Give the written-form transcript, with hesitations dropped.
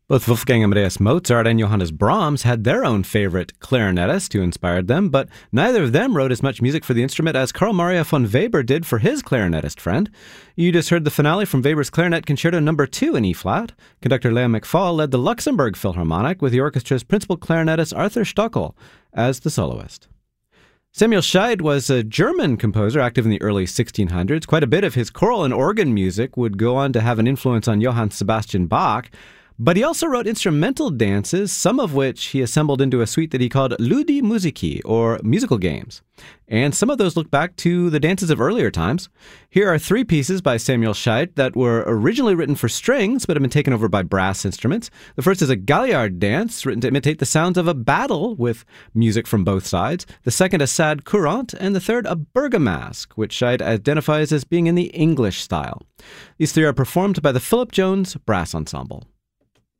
Both Wolfgang Amadeus Mozart and Johannes Brahms had their own favorite clarinetist who inspired them, but neither of them wrote as much music for the instrument as Carl Maria von Weber did for his clarinetist friend. You just heard the finale from Weber's Clarinet Concerto No. 2 in E-flat. Conductor Leo McFall led the Luxembourg Philharmonic with the orchestra's principal clarinetist Arthur Stockel as the soloist. Samuel Scheid was a German composer active in the early 1600s. Quite a bit of his choral and organ music would go on to have an influence on Johann Sebastian Bach. But he also wrote instrumental dances, some of which he assembled into a suite that he called Ludi Musici, or musical games. And some of those look back to the dances of earlier times. Here are 3 pieces by Samuel Scheid that were originally written for strings, but have been taken over by brass instruments. The first is a Galliard dance, written to imitate the sounds of a battle with music from both sides. The second, a sad courant, and the third, a Bergamasque, which Scheid identifies as being in the English style. These 3 are performed by the Philip Jones Brass Ensemble.